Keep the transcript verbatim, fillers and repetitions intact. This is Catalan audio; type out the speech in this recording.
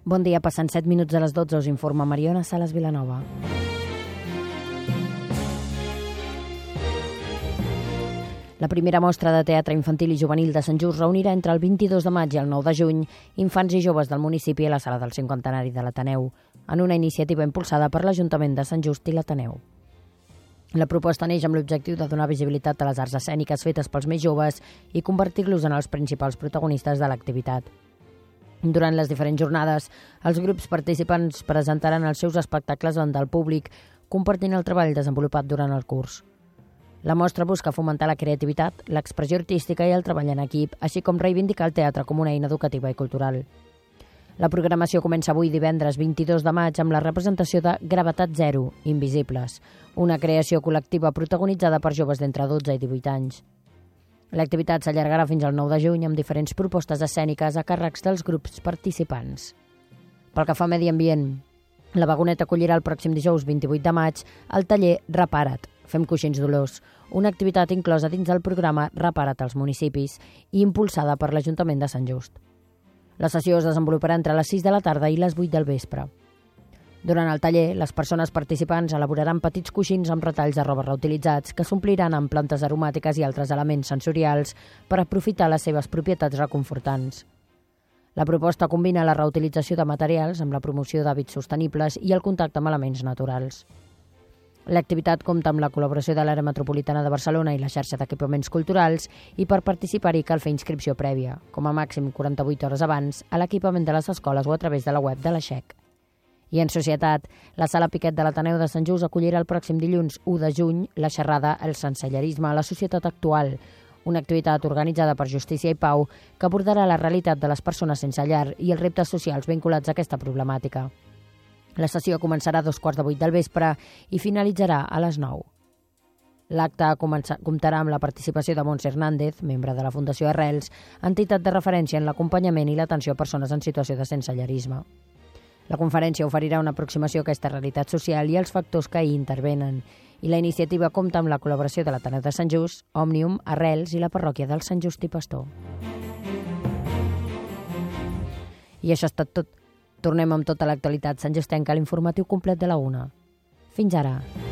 Bon dia, passant set minuts de les dotze, us informa Mariona Sales Vilanova. La primera mostra de teatre infantil i juvenil de Sant Just reunirà entre el vint-i-dos de maig i el nou de juny infants i joves del municipi a la sala del cinquantenari de l'Ateneu, en una iniciativa impulsada per l'Ajuntament de Sant Just i l'Ateneu. La proposta neix amb l'objectiu de donar visibilitat a les arts escèniques fetes pels més joves i convertir-los en els principals protagonistes de l'activitat. Durant les diferents jornades, els grups participants presentaran els seus espectacles davant del públic, compartint el treball desenvolupat durant el curs. La mostra busca fomentar la creativitat, l'expressió artística i el treball en equip, així com reivindicar el teatre com una eina educativa i cultural. La programació comença avui divendres vint-i-dos de maig amb la representació de Gravetat Zero, Invisibles, una creació col·lectiva protagonitzada per joves d'entre dotze i divuit anys. L'activitat s'allargarà fins al nou de juny amb diferents propostes escèniques a càrrecs dels grups participants. Pel que fa a medi ambient, la Vagoneta acollirà el pròxim dijous vint-i-vuit de maig el taller Repara't, Fem coixins d'olors, una activitat inclosa dins del programa Repara't als municipis i impulsada per l'Ajuntament de Sant Just. La sessió es desenvoluparà entre les sis de la tarda i les vuit del vespre. Durant el taller, les persones participants elaboraran petits coixins amb retalls de roba reutilitzats que s'ompliran amb plantes aromàtiques i altres elements sensorials per aprofitar les seves propietats reconfortants. La proposta combina la reutilització de materials amb la promoció d'hàbits sostenibles i el contacte amb elements naturals. L'activitat compta amb la col·laboració de l'Àrea Metropolitana de Barcelona i la xarxa d'equipaments culturals i per participar-hi cal fer inscripció prèvia, com a màxim quaranta-vuit hores abans, a l'equipament de les escoles o a través de la web de la X E C. I en societat, la Sala Piquet de l'Ateneu de Sant Just acollirà el pròxim dilluns u de juny la xerrada El sensellarisme a la societat actual, una activitat organitzada per Justícia i Pau que abordarà la realitat de les persones sense llar i els reptes socials vinculats a aquesta problemàtica. La sessió començarà a dos quarts de vuit del vespre i finalitzarà a les nou. L'acte comptarà amb la participació de Montse Hernández, membre de la Fundació Arrels, entitat de referència en l'acompanyament i l'atenció a persones en situació de sensellarisme. La conferència oferirà una aproximació a aquesta realitat social i als factors que hi intervenen, i la iniciativa compta amb la col·laboració de l'Ateneu de Sant Just, Òmnium, Arrels i la parròquia del Sant Just i Pastor. I això ha estat tot. Tornem amb tota l'actualitat santjustenca a l'informatiu complet de la una. Fins ara.